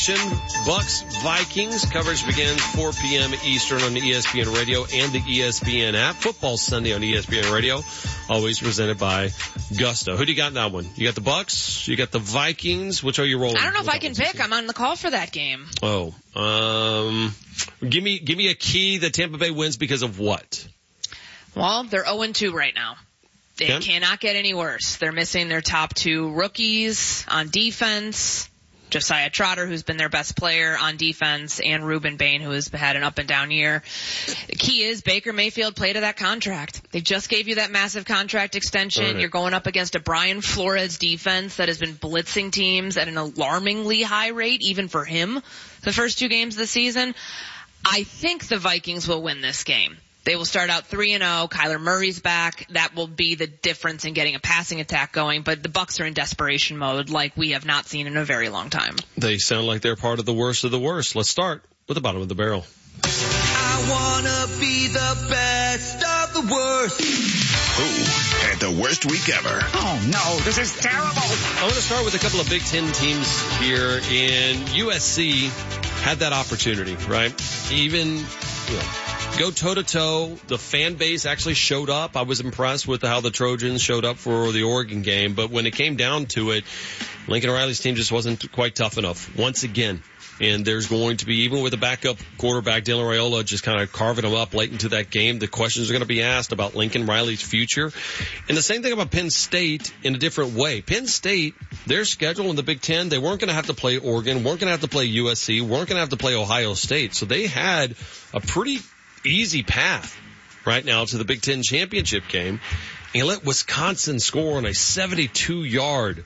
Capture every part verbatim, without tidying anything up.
Bucks Vikings coverage begins four p.m. Eastern on the E S P N Radio and the E S P N app. Football Sunday on E S P N Radio, always presented by Gusto. Who do you got in that one? You got the Bucks, you got the Vikings. Which are you rolling? I don't know if I can pick. I'm on the call for that game. Oh, um, give me give me a key that Tampa Bay wins because of what? Well, they're oh and two right now. They Okay. cannot get any worse. They're missing their top two rookies on defense. Josiah Trotter, who's been their best player on defense, and Ruben Bain, who has had an up-and-down year. The key is Baker Mayfield played to that contract. They just gave you that massive contract extension. Right. You're going up against a Brian Flores defense that has been blitzing teams at an alarmingly high rate, even for him, the first two games of the season. I think the Vikings will win this game. They will start out three and oh. Kyler Murray's back. That will be the difference in getting a passing attack going. But the Bucs are in desperation mode like we have not seen in a very long time. They sound like they're part of the worst of the worst. Let's start with the bottom of the barrel. I wanna be the best of the worst. Who had the worst week ever? Oh, no, this is terrible. I want to start with a couple of Big Ten teams here, and U S C had that opportunity, right? Even, you know, go toe-to-toe. The fan base actually showed up. I was impressed with how the Trojans showed up for the Oregon game. But when it came down to it, Lincoln Riley's team just wasn't quite tough enough once again. And there's going to be, even with a backup quarterback, Dylan Raiola, just kind of carving them up late into that game, the questions are going to be asked about Lincoln Riley's future. And the same thing about Penn State in a different way. Penn State, their schedule in the Big Ten, they weren't going to have to play Oregon, weren't going to have to play U S C, weren't going to have to play Ohio State. So they had a pretty easy path right now to the Big Ten championship game, and let Wisconsin score on a seventy-two yard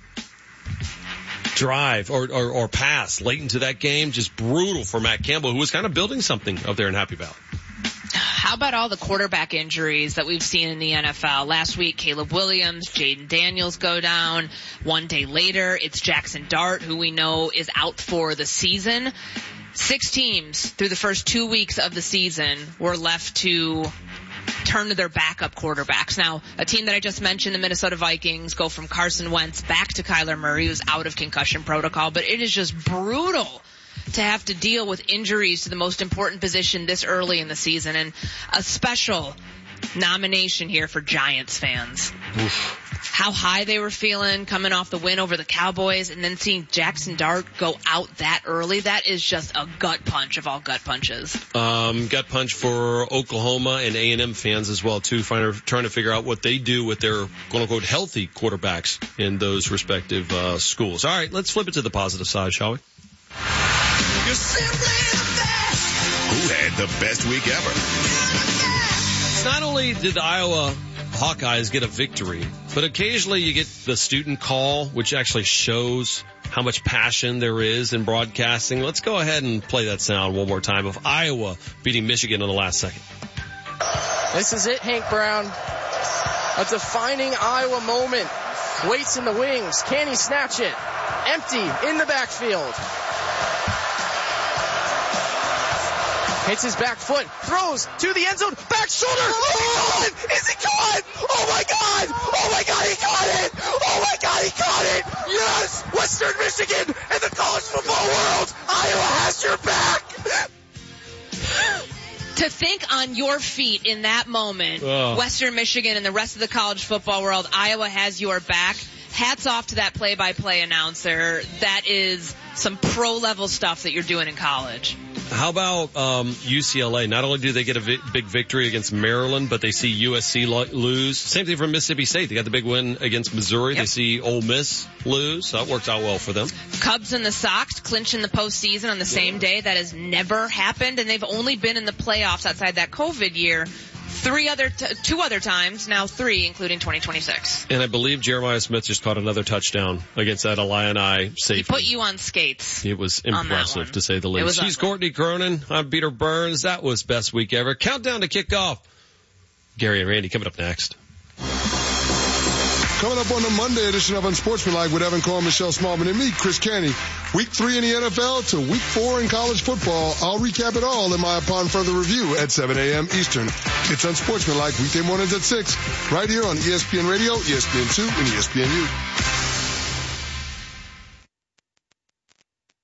drive or, or, or pass late into that game. Just brutal for Matt Campbell, who was kind of building something up there in Happy Valley. How about all the quarterback injuries that we've seen in the N F L? Last week, Caleb Williams, Jaden Daniels go down. One day later, it's Jackson Dart, who we know is out for the season. Six teams through the first two weeks of the season were left to turn to their backup quarterbacks. Now, a team that I just mentioned, the Minnesota Vikings, go from Carson Wentz back to Kyler Murray, who's out of concussion protocol. But it is just brutal to have to deal with injuries to the most important position this early in the season. And a special nomination here for Giants fans. Oof. How high they were feeling coming off the win over the Cowboys, and then seeing Jackson Dart go out that early, that is just a gut punch of all gut punches. Um, gut punch for Oklahoma and A and M fans as well, too, trying to, trying to figure out what they do with their quote-unquote healthy quarterbacks in those respective uh, schools. All right, let's flip it to the positive side, shall we? You're simply the best. Who had the best week ever? Not only did the Iowa Hawkeyes get a victory, but occasionally you get the student call, which actually shows how much passion there is in broadcasting. Let's go ahead and play that sound one more time of Iowa beating Michigan in the last second. This is it, Hank Brown. A defining Iowa moment. Waits in the wings. Can he snatch it? Empty in the backfield. Hits his back foot, throws to the end zone, back shoulder. Oh! Is he caught? Oh my God! Oh my God, he caught it! Oh my God, he caught it! Yes! Western Michigan and the college football world, Iowa has your back! To think on your feet in that moment, oh. Western Michigan and the rest of the college football world, Iowa has your back. Hats off to that play-by-play announcer. That is some pro-level stuff that you're doing in college. How about um, U C L A? Not only do they get a vi- big victory against Maryland, but they see U S C lo- lose. Same thing for Mississippi State. They got the big win against Missouri. Yep. They see Ole Miss lose. So that works out well for them. Cubs and the Sox clinching the postseason on the same day. That has never happened, and they've only been in the playoffs outside that COVID year three other, t- two other times, now three, including twenty twenty-six. And I believe Jeremiah Smith just caught another touchdown against that Illini safety. He put you on skates. It was on impressive, to say the least. was She's ugly. Courtney Cronin. I'm Peter Burns. That was best week ever. Countdown to kickoff. Gary and Randy coming up next. Coming up on the Monday edition of Unsportsmanlike with Evan Cole, Michelle Smallman, and me, Chris Canny. Week three in the N F L to week four in college football. I'll recap it all in my Upon Further Review at seven a.m. Eastern. It's Unsportsmanlike weekday mornings at six, right here on E S P N Radio, E S P N two, and E S P N U.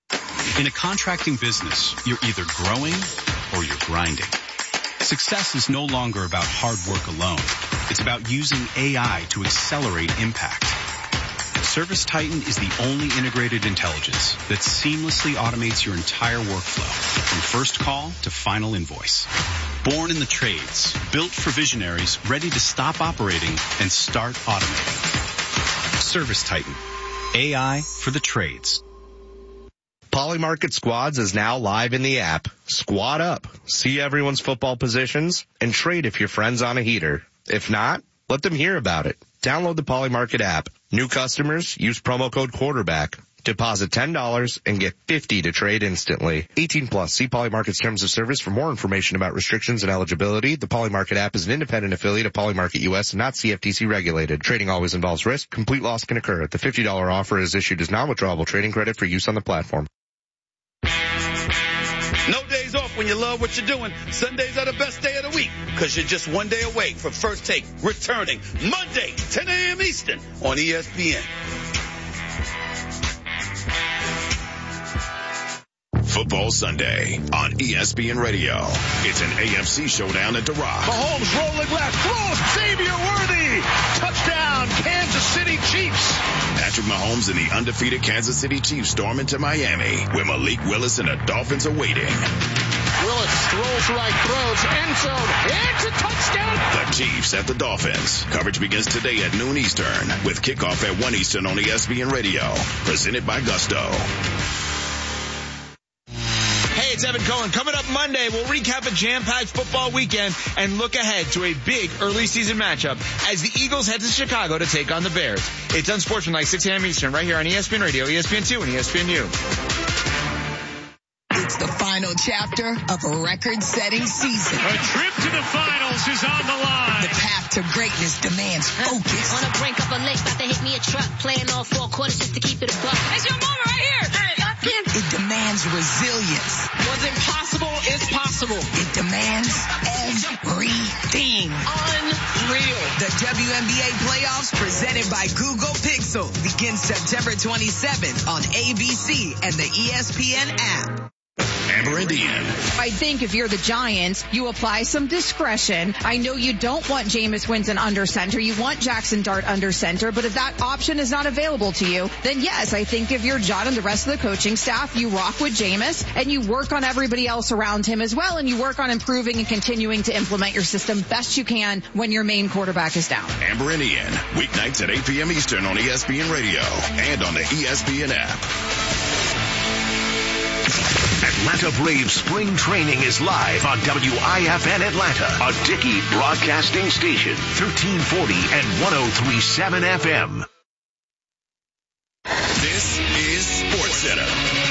In a contracting business, you're either growing or you're grinding. Success is no longer about hard work alone. It's about using A I to accelerate impact. ServiceTitan is the only integrated intelligence that seamlessly automates your entire workflow, from first call to final invoice. Born in the trades, built for visionaries ready to stop operating and start automating. ServiceTitan. A I for the trades. Polymarket Squads is now live in the app. Squad up, see everyone's football positions, and trade if your friend's on a heater. If not, let them hear about it. Download the Polymarket app. New customers, use promo code quarterback. Deposit ten dollars and get fifty dollars to trade instantly. eighteen plus. See Polymarket's terms of service for more information about restrictions and eligibility. The Polymarket app is an independent affiliate of Polymarket U S and not C F T C regulated. Trading always involves risk. Complete loss can occur. The fifty dollars offer is issued as non-withdrawable trading credit for use on the platform. No days off when you love what you're doing. Sundays are the best day of the week because you're just one day away from First Take returning Monday, ten a.m. Eastern on E S P N. Football Sunday on E S P N Radio. It's an A F C showdown at the Rock. Mahomes rolling left, throws, Xavier Worthy, touchdown, Kansas City Chiefs. Patrick Mahomes and the undefeated Kansas City Chiefs storm into Miami, where Malik Willis and the Dolphins are waiting. Willis strolls right, throws, end zone, it's a touchdown. The Chiefs at the Dolphins. Coverage begins today at noon Eastern, with kickoff at one Eastern on E S P N Radio. Presented by Gusto. Hey, it's Evan Cohen. Coming up Monday, we'll recap a jam-packed football weekend and look ahead to a big early season matchup as the Eagles head to Chicago to take on the Bears. It's Unsportsmanlike, six a.m. Eastern, right here on E S P N Radio, E S P N two, and E S P N U. It's the final chapter of a record-setting season. A trip to the finals is on the line. The path to greatness demands focus. On the brink of a lake, about to hit me a truck, playing all four quarters just to keep it a buck. It's your moment right here. It demands resilience. What's impossible is possible. It demands everything. Unreal. The W N B A playoffs presented by Google Pixel begins September twenty-seventh on A B C and the E S P N app. Amber and Ian. I think if you're the Giants, you apply some discretion. I know you don't want Jameis Winston under center. You want Jackson Dart under center. But if that option is not available to you, then yes, I think if you're John and the rest of the coaching staff, you rock with Jameis and you work on everybody else around him as well. And you work on improving and continuing to implement your system best you can when your main quarterback is down. Amber and Ian, weeknights at eight p.m. Eastern on E S P N Radio and on the E S P N app. Atlanta Braves spring training is live on W I F N Atlanta, a Dickey broadcasting station, thirteen forty and one oh three point seven F M. This is SportsCenter.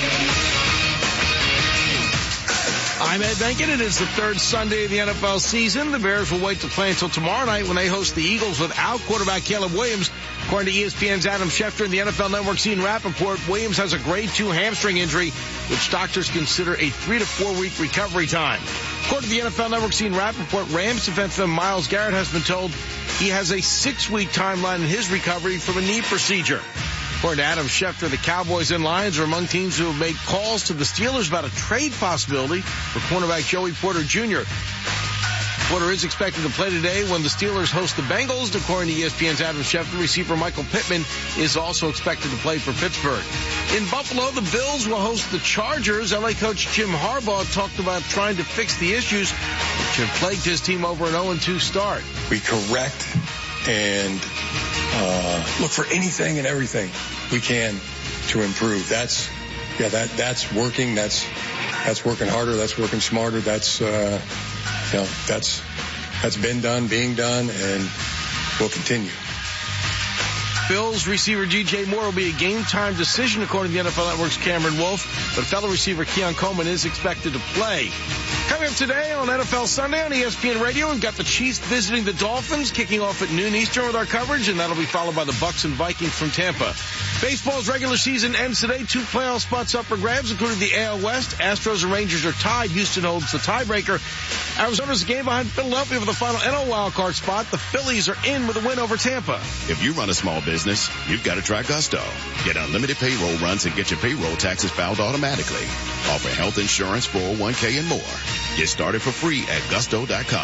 I'm Ed Benkin. It is the third Sunday of the N F L season. The Bears will wait to play until tomorrow night when they host the Eagles without quarterback Caleb Williams. According to E S P N's Adam Schefter and the N F L Network's Ian Rappaport, Williams has a grade two hamstring injury, which doctors consider a three to four week recovery time. According to the N F L Network's Ian Rappaport, Rams defenseman Myles Garrett has been told he has a six week timeline in his recovery from a knee procedure. According to Adam Schefter, the Cowboys and Lions are among teams who have made calls to the Steelers about a trade possibility for cornerback Joey Porter Junior Porter is expected to play today when the Steelers host the Bengals. According to E S P N's Adam Schefter, receiver Michael Pittman is also expected to play for Pittsburgh. In Buffalo, the Bills will host the Chargers. L A coach Jim Harbaugh talked about trying to fix the issues which have plagued his team over an oh and two start. We correct and uh, look for anything and everything we can to improve. That's, yeah, that, that's working. That's, that's working harder. That's working smarter. That's, uh, you know, that's, that's been done, being done, and will continue. Bills receiver D J Moore will be a game-time decision, according to the N F L Network's Cameron Wolf, but fellow receiver Keon Coleman is expected to play. Coming up today on N F L Sunday on E S P N Radio, we've got the Chiefs visiting the Dolphins, kicking off at noon Eastern with our coverage, and that'll be followed by the Bucs and Vikings from Tampa. Baseball's regular season ends today. Two playoff spots up for grabs, including the A L West. Astros and Rangers are tied. Houston holds the tiebreaker. Arizona's a game behind Philadelphia for the final N L wildcard spot. The Phillies are in with a win over Tampa. If you run a small business, you've got to try Gusto. Get unlimited payroll runs and get your payroll taxes filed automatically. Offer health insurance, four oh one k, and more. Get started for free at gusto dot com.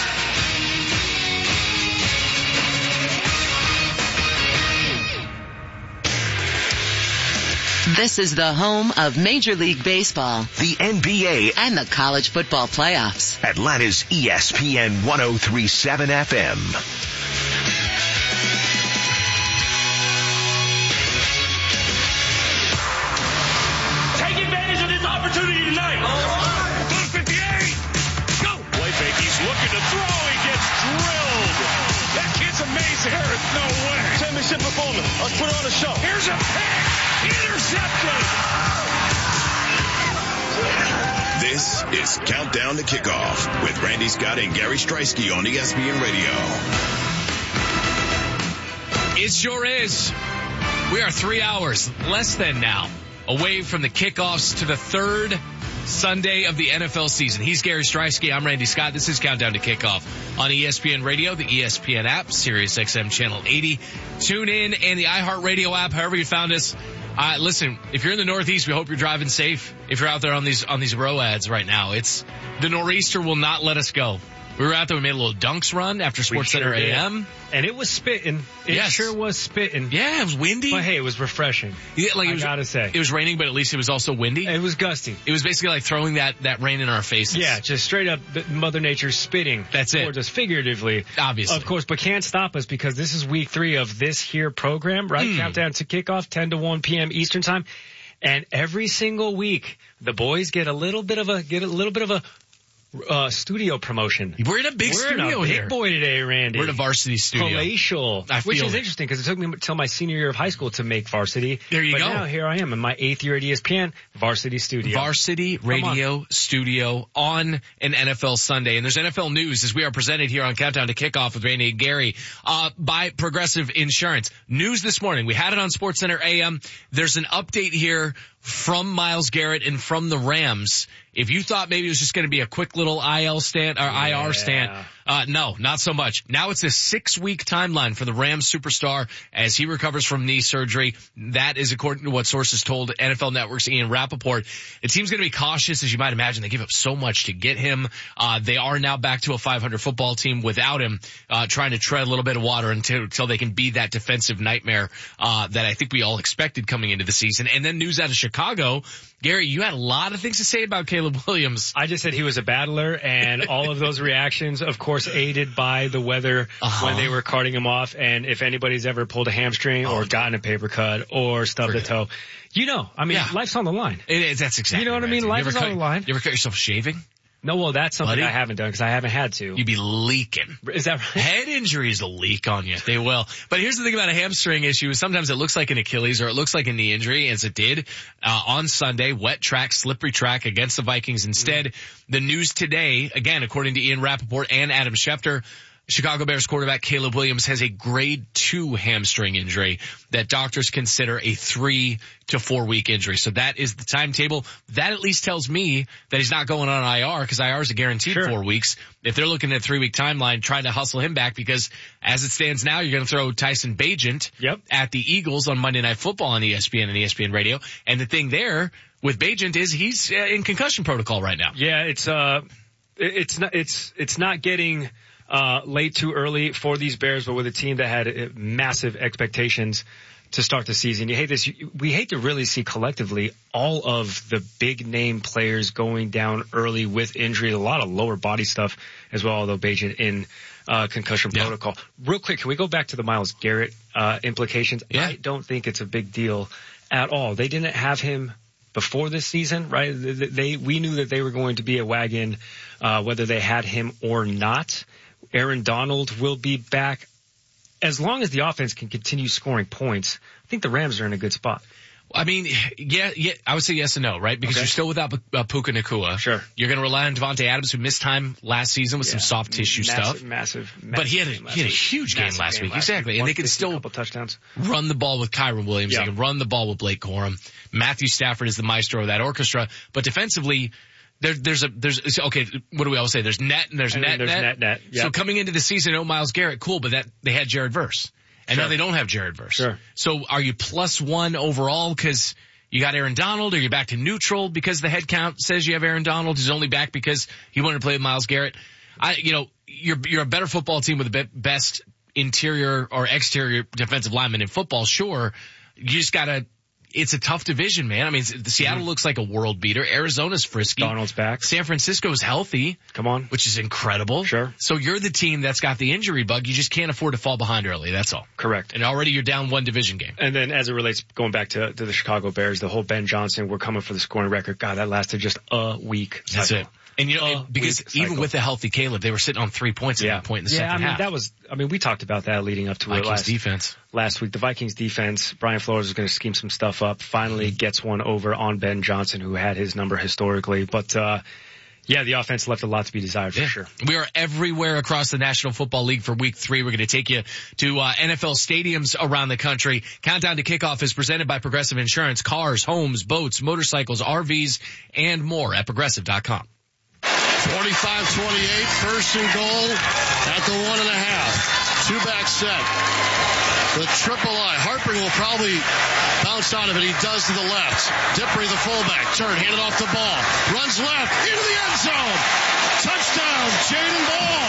This is the home of Major League Baseball, the N B A, and the college football playoffs. Atlanta's E S P N one oh three point seven F M. Take advantage of this opportunity tonight. one fifty-eight. Go. Play fake. He's looking to throw. He gets drilled. That kid's amazing. There is no way. Championship performance. Let's put it on the show. Here's a pick. Intercepted. This is Countdown to Kickoff with Randy Scott and Gary Streisky on E S P N Radio. It sure is. We are three hours, less than now, away from the kickoffs to the third Sunday of the N F L season. He's Gary Streisky. I'm Randy Scott. This is Countdown to Kickoff on E S P N Radio, the E S P N app, Sirius X M Channel eighty. Tune in and the iHeartRadio app, however you found us. Uh, listen, if you're in the Northeast, we hope you're driving safe. If you're out there on these, on these roads right now, it's, the Nor'easter will not let us go. We were out there, we made a little dunks run after Sports Center A M. And it was spitting. It yes. sure was spitting. Yeah, it was windy. But hey, it was refreshing. Yeah, like it I was, gotta say. It was raining, but at least it was also windy. It was gusty. It was basically like throwing that, that rain in our faces. Yeah, just straight up Mother Nature spitting. That's it. Or just figuratively. Obviously. Of course, but can't stop us because this is week three of this here program, right? Mm. Countdown to Kickoff, ten to one p.m. Eastern Time. And every single week, the boys get a little bit of a, get a little bit of a, Uh, studio promotion. We're in a big We're studio in a big here. boy today, Randy. We're in a varsity studio. Palatial. I which feel is it. interesting because it took me until my senior year of high school to make varsity. There you but go. But now here I am in my eighth year at E S P N, varsity studio. Varsity radio studio on an N F L Sunday. And there's N F L news as we are presented here on Countdown to Kickoff with Randy and Gary, uh, by Progressive Insurance. News this morning. We had it on Sports Center A M. There's an update here from Myles Garrett and from the Rams. If you thought maybe it was just going to be a quick little I L stand or yeah. I R stand, uh, no, not so much. Now it's a six week timeline for the Rams superstar as he recovers from knee surgery. That is according to what sources told N F L Network's Ian Rappaport. The team's going to be cautious, as you might imagine. They give up so much to get him. Uh, they are now back to a five hundred football team without him, uh, trying to tread a little bit of water until, until they can be that defensive nightmare, uh, that I think we all expected coming into the season. And then news out of Chicago. Gary, you had a lot of things to say about Caleb Williams. I just said he was a battler, and all of those reactions, of course, aided by the weather uh-huh. when they were carting him off. And if anybody's ever pulled a hamstring oh, or gotten a paper cut or stubbed a toe, you know, I mean, yeah. life's on the line. It is. That's exactly. You know what right. I mean? You Life is cut, on the line. You ever cut yourself shaving? No, well, that's something Buddy? I haven't done because I haven't had to. You'd be leaking. Is that right? Head injuries will leak on you. They will. But here's the thing about a hamstring issue is sometimes it looks like an Achilles or it looks like a knee injury, as it did uh, on Sunday. Wet track, slippery track against the Vikings. Instead, mm-hmm. the news today, again, according to Ian Rappaport and Adam Schefter, Chicago Bears quarterback Caleb Williams has a grade two hamstring injury that doctors consider a three to four week injury. So that is the timetable. That at least tells me that he's not going on I R because I R is a guaranteed sure. four weeks. If they're looking at a three week timeline, trying to hustle him back because as it stands now, you're going to throw Tyson Bagent yep. at the Eagles on Monday Night Football on E S P N and E S P N Radio. And the thing there with Bagent is he's uh, in concussion protocol right now. Yeah, it's, uh, it's not, it's, it's not getting, Uh, late too early for these Bears, but with a team that had uh, massive expectations to start the season. You hate this. We hate to really see collectively all of the big name players going down early with injury. A lot of lower body stuff as well, although Bagent in uh, concussion yeah. protocol. Real quick, can we go back to the Myles Garrett uh, implications? Yeah. I don't think it's a big deal at all. They didn't have him before this season, right? They, they we knew that they were going to be a wagon, uh, whether they had him or not. Aaron Donald will be back. As long as the offense can continue scoring points, I think the Rams are in a good spot. I mean, yeah, yeah, I would say yes and no, right? Because Okay. you're still without uh, Puka Nacua. Sure. You're going to rely on Devontae Adams, who missed time last season with Yeah. some soft tissue massive, stuff. Massive, massive. But he had a, game last he had a week. huge game Massive last week. last Exactly. week. And they can one fifty, still a couple touchdowns. run the ball with Kyron Williams. Yeah. They can run the ball with Blake Corum. Matthew Stafford is the maestro of that orchestra. But defensively, there, there's a, there's, okay, what do we always say? There's net and there's And net, then there's net. net, net. Yep. So coming into the season, no Myles Garrett, cool, but that, they had Jared Verse. And Sure. now they don't have Jared Verse. Sure. So are you plus one overall because you got Aaron Donald, or you're back to neutral because the head count says you have Aaron Donald, who's only back because he wanted to play with Myles Garrett? I, you know, you're, you're a better football team with the be- best interior or exterior defensive lineman in football, sure. You just gotta, it's a tough division, man. I mean, Seattle Mm-hmm. looks like a world beater. Arizona's frisky. Donald's back. San Francisco's healthy. Come on. Which is incredible. Sure. So you're the team that's got the injury bug. You just can't afford to fall behind early. That's all. Correct. And already you're down one division game. And then as it relates, going back to, to the Chicago Bears, the whole Ben Johnson, we're coming for the scoring record. God, that lasted just a week. That's cycle. it. And you know, Uh, it- because week even cycle. with the healthy Caleb, they were sitting on three points at Yeah. that point in the yeah, second I mean, half. that was, I mean, we talked about that leading up to it Vikings last, defense. last week. The Vikings defense, Brian Flores is going to scheme some stuff up, finally gets one over on Ben Johnson, who had his number historically. But, uh, yeah, the offense left a lot to be desired for Yeah. sure. We are everywhere across the National Football League for week three. We're going to take you to uh, N F L stadiums around the country. Countdown to Kickoff is presented by Progressive Insurance. Cars, homes, boats, motorcycles, R Vs, and more at progressive dot com. twenty-five twenty-eight, first and goal at the one and a half. Two back set. The triple I. Harper will probably bounce out of it. He does to the left. Dippery, the fullback. Turn, handed off the ball. Runs left into the end zone. Touchdown, Jaden Ball.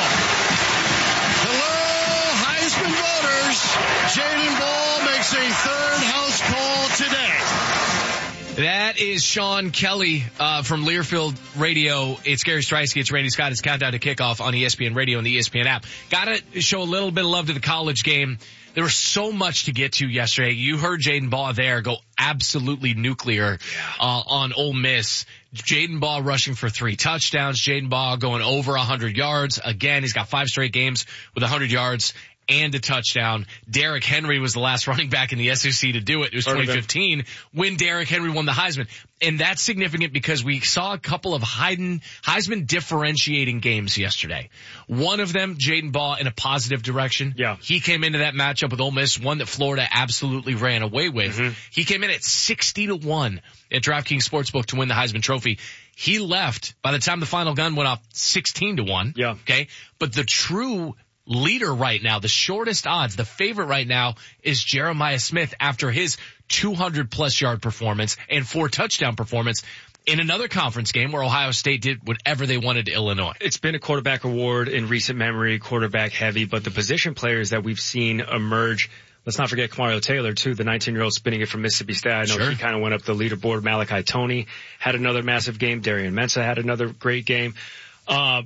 Hello, Heisman voters. Jaden Ball makes a third house call today. That is Sean Kelly uh, from Learfield Radio. It's Gary Streisky. It's Randy Scott. It's Countdown to Kickoff on E S P N Radio and the E S P N app. Got to show a little bit of love to the college game. There was so much to get to yesterday. You heard Jaden Ball there go absolutely nuclear uh, on Ole Miss. Jaden Ball rushing for three touchdowns. Jaden Ball going over one hundred yards. Again, he's got five straight games with one hundred yards and a touchdown. Derrick Henry was the last running back in the S E C to do it. It was twenty fifteen when Derrick Henry won the Heisman. And that's significant because we saw a couple of Heiden, Heisman differentiating games yesterday. One of them, Jaden Ball, in a positive direction. Yeah. He came into that matchup with Ole Miss, one that Florida absolutely ran away with. Mm-hmm. He came in at sixty to one at DraftKings Sportsbook to win the Heisman Trophy. He left by the time the final gun went off sixteen to one. Yeah. Okay. But the true leader right now, the shortest odds, the favorite right now is Jeremiah Smith after his two hundred plus yard performance and four touchdown performance in another conference game where Ohio State did whatever they wanted to Illinois. It's been a quarterback award in recent memory, quarterback heavy, but the position players that we've seen emerge, let's not forget Kamario Taylor too, the nineteen year old spinning it from Mississippi State. I know Sure. he kind of went up the leaderboard. Malachi Toney had another massive game. Darian Mensah had another great game. Uh,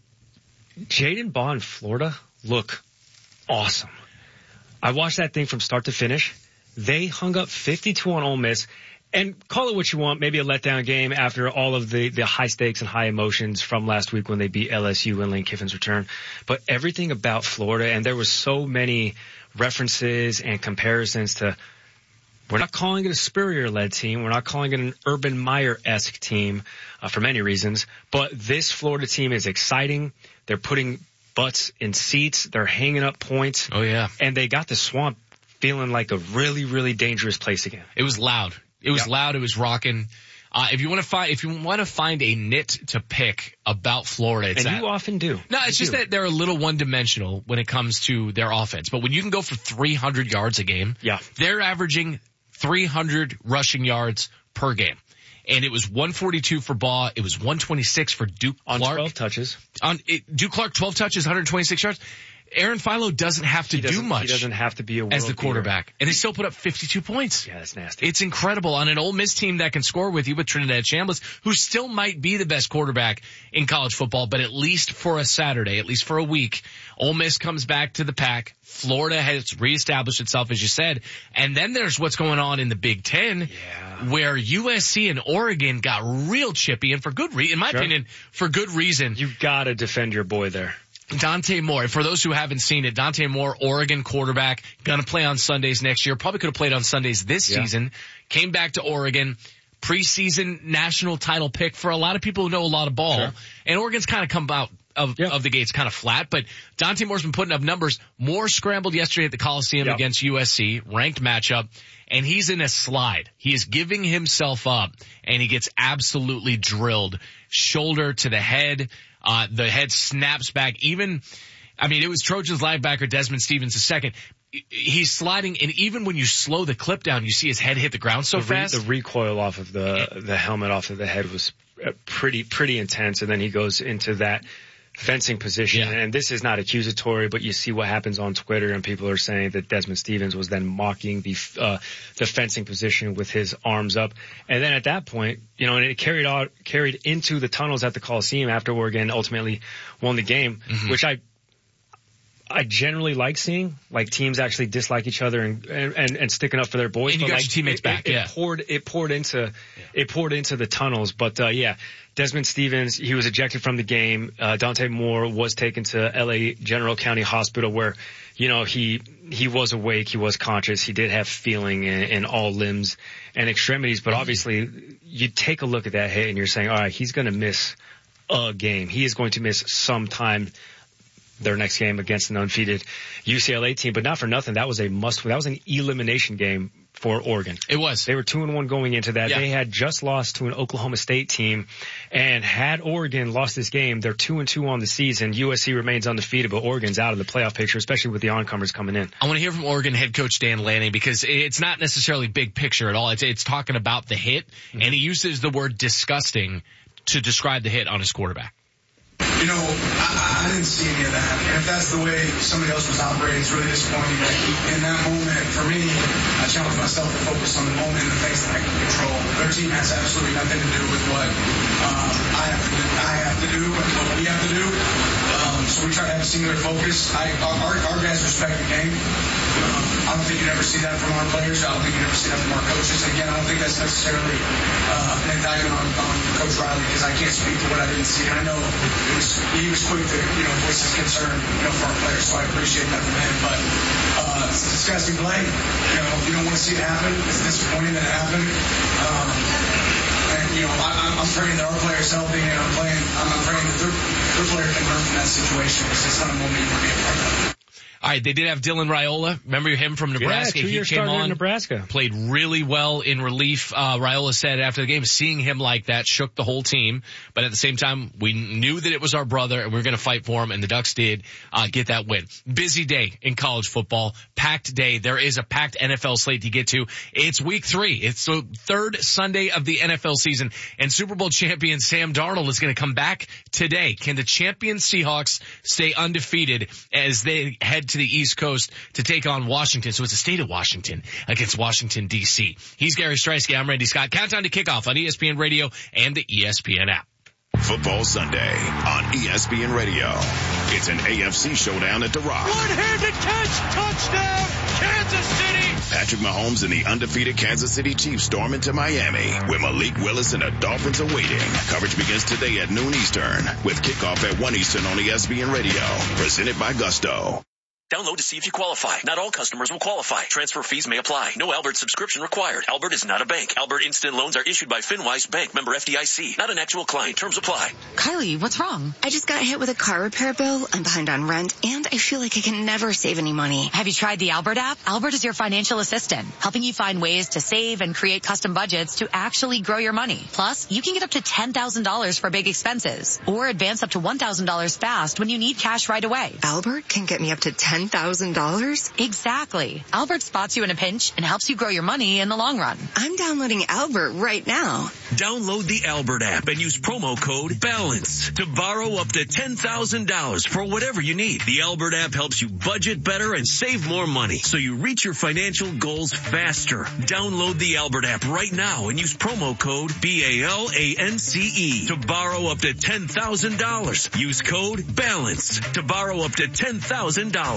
Jaden Ball in Florida look awesome. I watched that thing from start to finish. They hung up fifty-two on Ole Miss. And call it what you want, maybe a letdown game after all of the, the high stakes and high emotions from last week when they beat L S U in Lane Kiffin's return. But everything about Florida, and there was so many references and comparisons to, we're not calling it a Spurrier-led team. We're not calling it an Urban Meyer-esque team uh, for many reasons. But this Florida team is exciting. They're putting butts in seats. They're hanging up points. Oh, yeah. And they got the Swamp feeling like a really, really dangerous place again. It was loud. It was Yeah. loud. It was rocking. Uh, if you want to find, if you want to find a nit to pick about Florida, it's And that. you often do. No, it's You just do. that they're a little one-dimensional when it comes to their offense. But when you can go for three hundred yards a game, Yeah. they're averaging three hundred rushing yards per game. And it was one forty-two for Baugh. It was one twenty-six for Duke On Clark. twelve touches. On it, Duke Clark, twelve touches, one twenty-six yards. Aaron Philo doesn't have to He do doesn't- much He doesn't have to be a as the world quarterback. And they still put up fifty-two points. beater. Yeah, that's nasty. It's incredible on an Ole Miss team that can score with you with Trinidad Chambliss, who still might be the best quarterback in college football, but at least for a Saturday, at least for a week, Ole Miss comes back to the pack. Florida has reestablished itself, as you said. And then there's what's going on in the Big Ten, Yeah. where U S C and Oregon got real chippy, and for good reason, in my Sure. opinion, for good reason. You gotta defend your boy there. Dante Moore, for those who haven't seen it, Dante Moore, Oregon quarterback, gonna play on Sundays next year. Probably could have played on Sundays this yeah. season. Came back to Oregon. Preseason national title pick for a lot of people who know a lot of ball. Sure. And Oregon's kind of come out of, yep. of the gates kind of flat, but Dante Moore's been putting up numbers. Moore scrambled yesterday at the Coliseum yep. against U S C, ranked matchup, and he's in a slide. He is giving himself up, and he gets absolutely drilled. Shoulder to the head. Uh, the head snaps back. Even, I mean, it was Trojans linebacker Desmond Stevens the second. He's sliding, and even when you slow the clip down, you see his head hit the ground so the re- fast. The recoil off of the the helmet off of the head was pretty pretty intense, and then he goes into that fencing position. Yeah. And this is not accusatory, but you see what happens on Twitter, and people are saying that Desmond Stevens was then mocking the uh, the fencing position with his arms up. And then at that point, you know, and it carried out carried into the tunnels at the Coliseum after Oregon ultimately won the game, mm-hmm. which I. I generally like seeing, like, teams actually dislike each other and and, and sticking up for their boys. And you but got like, your teammates it, back, it, yeah. It poured, it poured into, yeah. it poured into the tunnels. But, uh, yeah, Desmond Stevens, he was ejected from the game. Uh, Dante Moore was taken to L A General County Hospital where, you know, he, he was awake. He was conscious. He did have feeling in, in all limbs and extremities. But obviously you take a look at that hit and you're saying, all right, he's going to miss a game. He is going to miss some time. Their next game against an undefeated U C L A team, but not for nothing. That was a must. That was an elimination game for Oregon. It was. They were two and one going into that. Yeah. They had just lost to an Oklahoma State team, and had Oregon lost this game, they're two and two on the season. U S C remains undefeated, but Oregon's out of the playoff picture, especially with the oncomers coming in. I want to hear from Oregon head coach Dan Lanning because it's not necessarily big picture at all. It's it's talking about the hit, mm-hmm. and he uses the word disgusting to describe the hit on his quarterback. You know, I, I didn't see any of that. And if that's the way somebody else was operating, it's really disappointing. Like, in that moment, for me, I challenged myself to focus on the moment and the things that I can control. Their team has absolutely nothing to do with what um, I have to do, I have to do and what we have to do. Um, so we try to have a singular focus. I, our, our guys respect the game. Um, I don't think you'd ever see that from our players. I don't think you'd ever see that from our coaches. And again, I don't think that's necessarily uh, an indictment on, on Coach Riley because I can't speak to what I didn't see. And I know it was, he was quick to, you know, voice his concern, you know, for our players. So I appreciate that from him. But uh, it's a disgusting play. You know, you don't want to see it happen. It's disappointing that it happened. Um, and, you know, I, I'm praying that our player's healthy, and I'm playing, I'm praying that their, their player can learn from that situation because it's not a moment you want to be a part of. All right, they did have Dylan Raiola. Remember him from Nebraska? Yeah, two-year he came starter on, in Nebraska. Played really well in relief. Uh, Raiola said after the game, seeing him like that shook the whole team. But at the same time, we knew that it was our brother, and we were going to fight for him, and the Ducks did uh, get that win. Busy day in college football. Packed day. There is a packed N F L slate to get to. It's week three. It's the third Sunday of the N F L season, and Super Bowl champion Sam Darnold is going to come back today. Can the champion Seahawks stay undefeated as they head to the East Coast to take on Washington? So it's the state of Washington against Washington, D C. He's Gary Streisky. I'm Randy Scott. Countdown to kickoff on E S P N Radio and the E S P N app. Football Sunday on E S P N Radio. It's an A F C showdown at The Rock. One-handed catch, touchdown, Kansas City. Patrick Mahomes and the undefeated Kansas City Chiefs storm into Miami, where Malik Willis and the Dolphins are waiting. Coverage begins today at noon Eastern, with kickoff at one Eastern on E S P N Radio. Presented by Gusto. Download to see if you qualify. Not all customers will qualify. Transfer fees may apply. No Albert subscription required. Albert is not a bank. Albert Instant Loans are issued by FinWise Bank, member F D I C. Not an actual client. Terms apply. Kylie, what's wrong? I just got hit with a car repair bill. I'm behind on rent, and I feel like I can never save any money. Have you tried the Albert app? Albert is your financial assistant, helping you find ways to save and create custom budgets to actually grow your money. Plus, you can get up to ten thousand dollars for big expenses, or advance up to one thousand dollars fast when you need cash right away. Albert can get me up to ten thousand dollars? Exactly. Albert spots you in a pinch and helps you grow your money in the long run. I'm downloading Albert right now. Download the Albert app and use promo code BALANCE to borrow up to ten thousand dollars for whatever you need. The Albert app helps you budget better and save more money so you reach your financial goals faster. Download the Albert app right now and use promo code B A L A N C E to borrow up to ten thousand dollars. Use code BALANCE to borrow up to ten thousand dollars.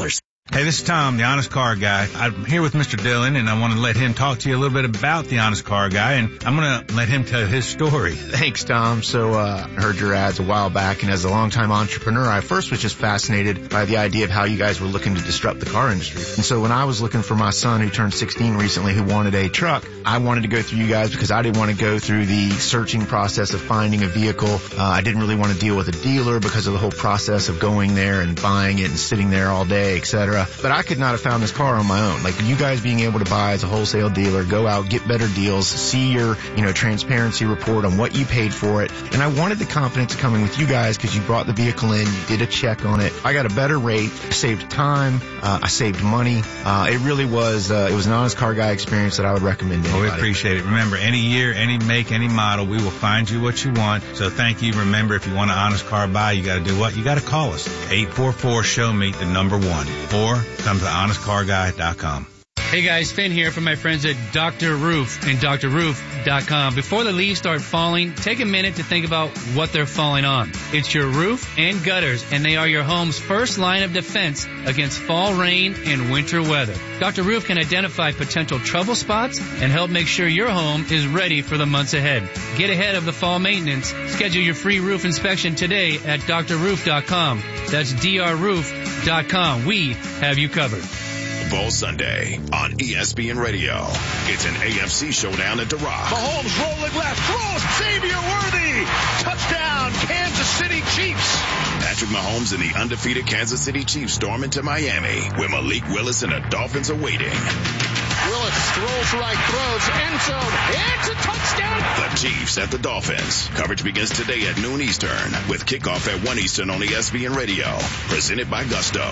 Hey, this is Tom, the Honest Car Guy. I'm here with Mister Dillon, and I want to let him talk to you a little bit about the Honest Car Guy, and I'm going to let him tell his story. Thanks, Tom. So, uh, I heard your ads a while back, and as a longtime entrepreneur, I first was just fascinated by the idea of how you guys were looking to disrupt the car industry. And so when I was looking for my son, who turned sixteen recently, who wanted a truck, I wanted to go through you guys because I didn't want to go through the searching process of finding a vehicle. Uh, I didn't really want to deal with a dealer because of the whole process of going there and buying it and sitting there all day, et cetera. But I could not have found this car on my own. Like, you guys being able to buy as a wholesale dealer, go out, get better deals, see your, you know, transparency report on what you paid for it. And I wanted the confidence coming with you guys because you brought the vehicle in, you did a check on it. I got a better rate, I saved time, uh, I saved money. Uh, it really was, uh, it was an Honest Car Guy experience that I would recommend to anybody. Oh, we appreciate it. Remember, any year, any make, any model, we will find you what you want. So thank you. Remember, if you want an Honest Car Buy, you got to do what? You got to call us. eight four four, show me the number one. Or come to honest car guy dot com. Hey guys, Finn here from my friends at Doctor Roof and Doctor Roof dot com. Before the leaves start falling, take a minute to think about what they're falling on. It's your roof and gutters, and they are your home's first line of defense against fall rain and winter weather. Doctor Roof can identify potential trouble spots and help make sure your home is ready for the months ahead. Get ahead of the fall maintenance. Schedule your free roof inspection today at Doctor Roof dot com. That's D R Roof dot com. We have you covered. Bowl Sunday on E S P N Radio. It's an A F C showdown at the Rock. Mahomes rolling left, throws, Xavier Worthy, touchdown, Kansas City Chiefs. Patrick Mahomes and the undefeated Kansas City Chiefs storm into Miami, where Malik Willis and the Dolphins are waiting. Willis throws right, throws, end zone, it's a touchdown. The Chiefs at the Dolphins. Coverage begins today at noon Eastern, with kickoff at one Eastern on E S P N Radio. Presented by Gusto.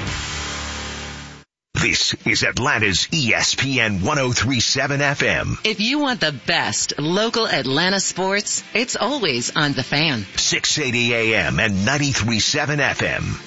This is Atlanta's E S P N one oh three point seven F M. If you want the best local Atlanta sports, it's always on The Fan. six eighty A M and ninety-three point seven F M.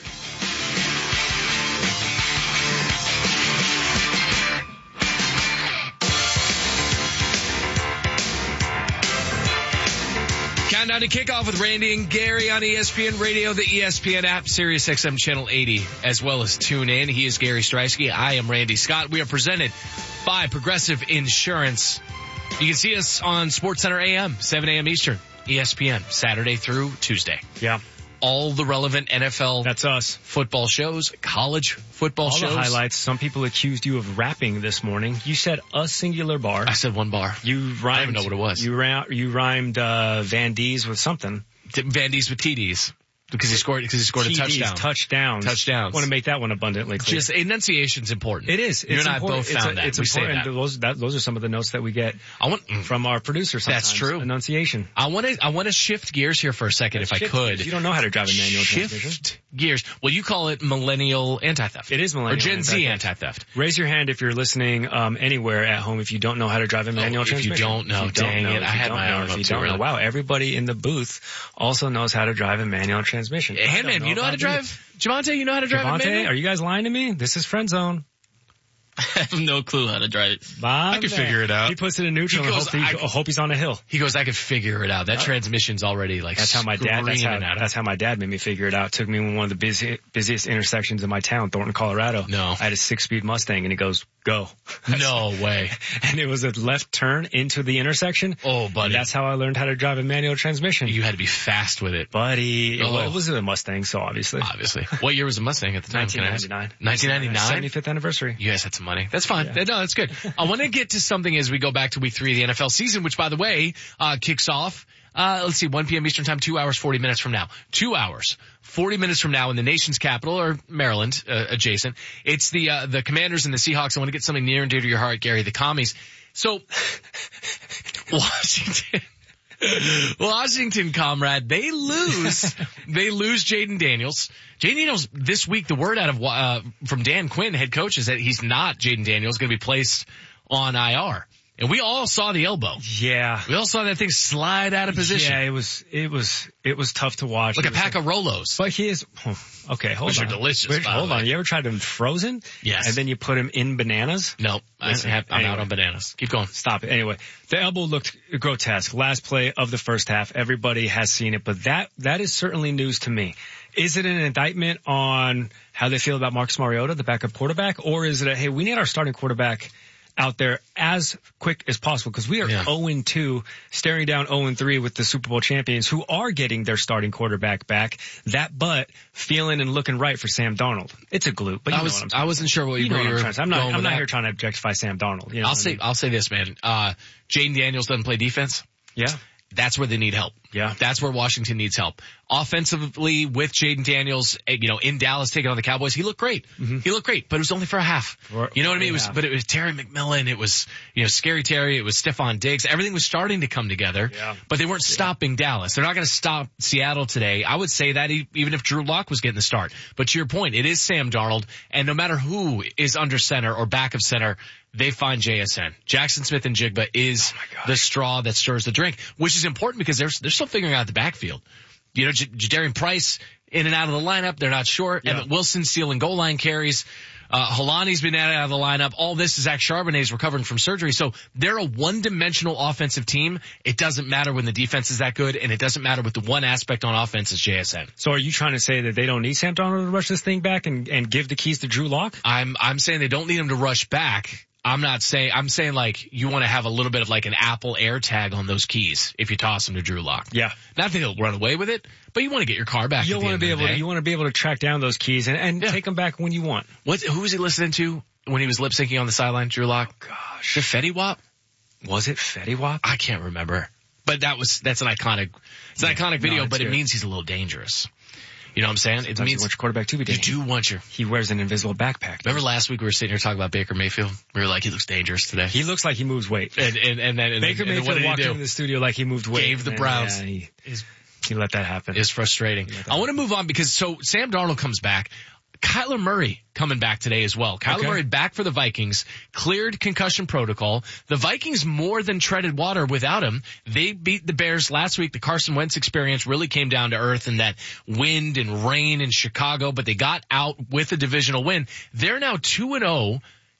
Countdown to kickoff with Randy and Gary on E S P N Radio, the E S P N app, Sirius X M Channel eighty, as well as tune in. He is Gary Streisky. I am Randy Scott. We are presented by Progressive Insurance. You can see us on SportsCenter A M, seven a.m. Eastern, E S P N, Saturday through Tuesday. Yeah. All the relevant N F L That's us. football shows, college football All shows. The highlights. Some people accused you of rapping this morning. You said a singular bar. I said one bar. You rhymed. I don't even know what it was. You, ra- you rhymed uh, Van D's with something. Van D's with T D's. Because he scored, because he scored T Ds, a touchdown. Touchdowns. Touchdowns. I want to make that one abundantly clear. Just enunciation's important. It is. You it's and I important. both it's found a, that. It's we important. say that. Those, that. Those are some of the notes that we get I want, from our producer sometimes. That's true. Enunciation. I want to, I want to shift gears here for a second Let's if I could. Gears. You don't know how to drive a manual shift transmission. gears. Well, you call it millennial anti-theft. It is millennial Or Gen anti-theft. Z anti-theft. Raise your hand if you're listening um, anywhere at home if you don't know how to drive a manual oh, if transmission. If you don't know, you don't dang know, it. I had my arm up too early. Wow, everybody in the booth also knows how to drive a manual transmission. Hey, man, you know how to drive? Javante, you know how to drive Javante, a manual? Are you guys lying to me? This is friend zone. I have no clue how to drive it. I can figure it out. He puts it in neutral and hope, he, I, hope he's on a hill. He goes, I can figure it out. That oh. transmission's already like that's how my dad. That's how, that's how my dad made me figure it out. It took me in one of the busy, busiest intersections in my town, Thornton, Colorado. No, I had a six-speed Mustang, and he goes, "Go." No way. And it was a left turn into the intersection. Oh, buddy, that's how I learned how to drive a manual transmission. You had to be fast with it, buddy. Oh. It was a Mustang, so obviously, obviously. What year was a Mustang at the time? nineteen ninety-nine. nineteen ninety-nine. seventy-fifth anniversary. You guys had some money. That's fine. Yeah. No, that's good. I want to get to something as we go back to week three of the N F L season, which, by the way, uh, kicks off, uh, let's see, one p.m. Eastern time, two hours, forty minutes from now. Two hours, forty minutes from now in the nation's capital, or Maryland, uh, adjacent. It's the, uh, the Commanders and the Seahawks. I want to get something near and dear to your heart, Gary, the Commies. So, Washington. Washington, comrade, they lose. They lose Jaden Daniels. Jaden Daniels, this week, the word out of uh from Dan Quinn, head coach, is that he's not Jaden Daniels, going to be placed on I R. And we all saw the elbow. Yeah. We all saw that thing slide out of position. Yeah, it was, it was, it was tough to watch. Like it a pack like, of Rolos. But he is, oh, okay, hold Which on. are delicious, Which, by hold the on. way. You ever tried them frozen? Yes. And then you put them in bananas? No, I have, I'm anyway. out on bananas. Keep going. Stop it. Anyway, the elbow looked grotesque. Last play of the first half. Everybody has seen it, but that, that is certainly news to me. Is it an indictment on how they feel about Marcus Mariota, the backup quarterback, or is it a, hey, we need our starting quarterback out there as quick as possible because we are yeah. oh and two, staring down oh and three with the Super Bowl champions who are getting their starting quarterback back. That butt feeling and looking right for Sam Darnold. It's a glute, but you I know was what I'm saying. I wasn't sure what you, you know were what I'm trying to say. I'm not I'm not that. here trying to objectify Sam Darnold. You know I'll say I mean? I'll say this, man. Uh Jaden Daniels doesn't play defense. Yeah. That's where they need help. Yeah. That's where Washington needs help. Offensively, with Jaden Daniels, you know, in Dallas taking on the Cowboys, he looked great. Mm-hmm. He looked great, but it was only for a half. For, you know what I mean? It was, half. But it was Terry McMillan. It was, you know, Scary Terry. It was Stephon Diggs. Everything was starting to come together, yeah. but they weren't yeah. stopping Dallas. They're not going to stop Seattle today. I would say that even if Drew Lock was getting the start. But to your point, it is Sam Darnold, and no matter who is under center or back of center, they find J S N. Jackson Smith and Jigba is oh the straw that stirs the drink, which is important because they're, they're still figuring out the backfield. You know, J- Jadarian Price in and out of the lineup, they're not sure. Yeah. Evan Wilson stealing goal line carries. Uh, Holani's been out of the lineup. All this is Zach Charbonnet's recovering from surgery. So they're a one-dimensional offensive team. It doesn't matter when the defense is that good, and it doesn't matter with the one aspect on offense is J S N. So are you trying to say that they don't need Sam Darnold to rush this thing back and, and give the keys to Drew Lock? I'm, I'm saying they don't need him to rush back. I'm not saying, I'm saying like you want to have a little bit of like an Apple AirTag on those keys if you toss them to Drew Lock. Yeah. Not that he'll run away with it, but you want to get your car back. You want to be able to, you want to be able to track down those keys and, and yeah. take them back when you want. What, who was he listening to when he was lip syncing on the sideline, Drew Lock? Oh, gosh. The Fetty Wap? Was it Fetty Wap? I can't remember. But that was, that's an iconic, it's an yeah, iconic video, no, but good. It means he's a little dangerous. You know what I'm saying? Sometimes it means you want your quarterback to be dangerous. You do want your. He wears an invisible backpack. Remember last week we were sitting here talking about Baker Mayfield? We were like, he looks dangerous today. He looks like he moves weight. And and and then and Baker and Mayfield then walked into the studio like he moved weight. Gave the Browns. Yeah, he, he let that happen. It's frustrating. I want to move on because so Sam Darnold comes back. Kyler Murray coming back today as well. Kyler okay. Murray back for the Vikings, cleared concussion protocol. The Vikings more than treaded water without him. They beat the Bears last week. The Carson Wentz experience really came down to earth in that wind and rain in Chicago, but they got out with a divisional win. They're now two and oh.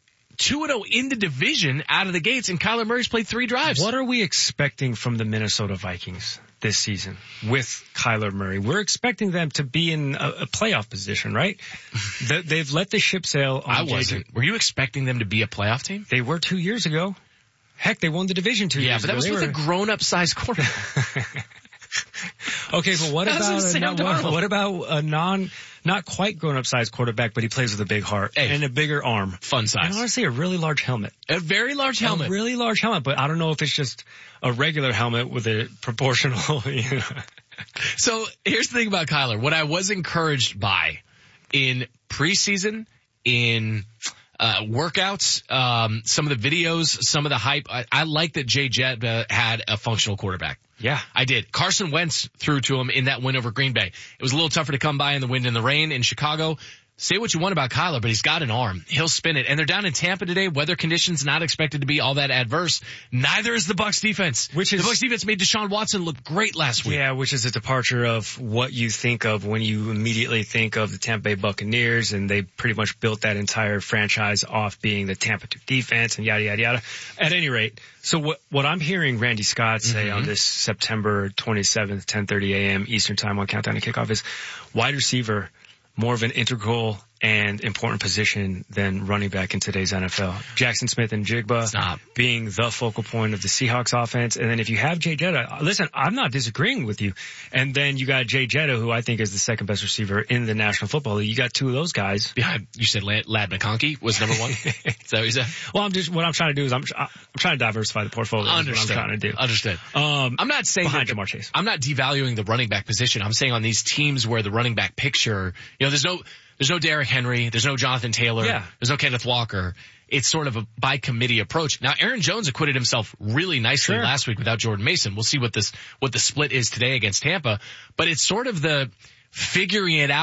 two and oh in the division out of the gates, and Kyler Murray's played three drives. What are we expecting from the Minnesota Vikings this season with Kyler Murray? We're expecting them to be in a, a playoff position, right? the, they've let the ship sail on I wasn't. J J. Were you expecting them to be a playoff team? They were two years ago. Heck, they won the division two yeah, years ago. Yeah, but that ago. was they with were... a grown-up sized quarterback. Okay, but what about, a, not, what, what about a non, not quite grown-up sized quarterback, but he plays with a big heart hey, and a bigger arm. Fun size. And honestly, a really large helmet. A very large helmet. A really large helmet, but I don't know if it's just a regular helmet with a proportional, you know. So here's the thing about Kyler. What I was encouraged by in preseason, in Uh, workouts, um, some of the videos, some of the hype. I, I like that Jay Jett uh, had a functional quarterback. Yeah. I did. Carson Wentz threw to him in that win over Green Bay. It was a little tougher to come by in the wind and the rain in Chicago. Say what you want about Kyler, but he's got an arm. He'll spin it. And they're down in Tampa today. Weather conditions not expected to be all that adverse. Neither is the Bucs defense. Which is, the Bucs defense made Deshaun Watson look great last week. Yeah, which is a departure of what you think of when you immediately think of the Tampa Bay Buccaneers, and they pretty much built that entire franchise off being the Tampa two defense and yada, yada, yada. At any rate, so what, what I'm hearing Randy Scott say mm-hmm. on this September twenty-seventh, ten thirty a.m. Eastern time on Countdown to Kickoff is wide receiver more of an integral and important position than running back in today's N F L. Jackson Smith and Jigba Stop. being the focal point of the Seahawks offense. And then if you have Jay Jetta, listen, I'm not disagreeing with you. And then you got Jay Jetta, who I think is the second best receiver in the National Football League. You got two of those guys. Yeah, you said Lad, Lad McConkey was number one? Is that what you said? Well, I'm just, what I'm trying to do is I'm, I'm trying to diversify the portfolio. Understood. What I'm trying to do. Understood. Um, I'm not saying behind that, Jamar Chase. I'm not devaluing the running back position. I'm saying on these teams where the running back picture, you know, there's no, There's no Derrick Henry. There's no Jonathan Taylor. Yeah. There's no Kenneth Walker. It's sort of a by committee approach. Now, Aaron Jones acquitted himself really nicely sure. last week without Jordan Mason. We'll see what this, what the split is today against Tampa, but it's sort of the figuring it out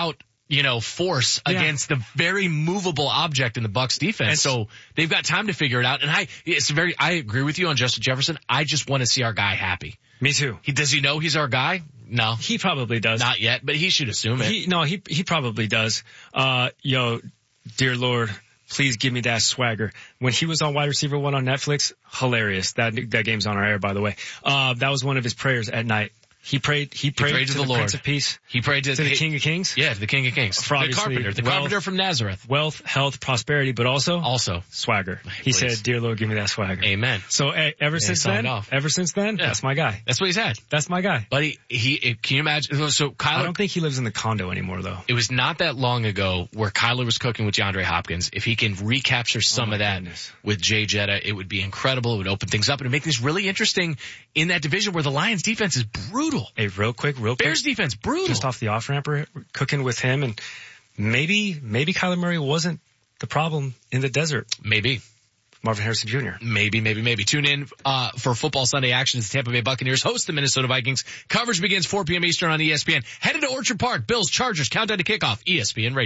you know, force Yeah. against the very movable object in the Bucs defense. And so they've got time to figure it out. And I, it's very, I agree with you on Justin Jefferson. I just want to see our guy happy. Me too. He, does he know he's our guy? No. He probably does. Not yet, but he should assume it. He, no, he, he probably does. Uh, yo, dear Lord, please give me that swagger. When he was on Wide Receiver One on Netflix, hilarious. That, that game's on our air, by the way. Uh, that was one of his prayers at night. He prayed, he prayed, he prayed to, to the, the Lord. Prince of Peace. He prayed to, to the he, King of Kings. Yeah, to the King of Kings. For the carpenter, the wealth, carpenter from Nazareth. Wealth, health, prosperity, but also, also swagger. He Please. said, dear Lord, give me that swagger. Amen. So eh, ever And since he signed then, off. ever since then, Yeah. that's my guy. That's what he's had. That's my guy. But he, he, can you imagine? So Kyler, I don't think he lives in the condo anymore though. it was not that long ago where Kyler was cooking with DeAndre Hopkins. If he can recapture some Oh, of that goodness. with Jay Jetta, it would be incredible. It would open things up and make this really interesting in that division where the Lions defense is brutal. Hey, real quick, real quick. Bears defense, brutal. Just off the off ramper, cooking with him, and maybe, maybe Kyler Murray wasn't the problem in the desert. Maybe. Marvin Harrison Junior Maybe, maybe, maybe. Tune in uh for Football Sunday action as the Tampa Bay Buccaneers host the Minnesota Vikings. Coverage begins four p.m. Eastern on E S P N. Headed to Orchard Park. Bills, Chargers, countdown to kickoff. E S P N Radio.